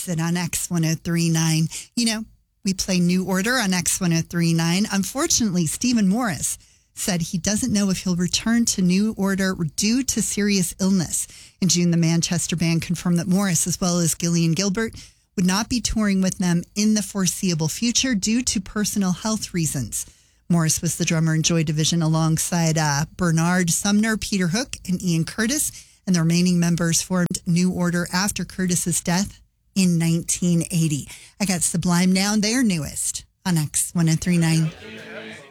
It's it on X1039. You know, we play New Order on X1039. Unfortunately, Stephen Morris said he doesn't know if he'll return to New Order due to serious illness. In June, the Manchester band confirmed that Morris, as well as Gillian Gilbert, would not be touring with them in the foreseeable future due to personal health reasons. Morris was the drummer in Joy Division alongside Bernard Sumner, Peter Hook, and Ian Curtis, and the remaining members formed New Order after Curtis's death in 1980. I got Sublime now, their newest, on X1039.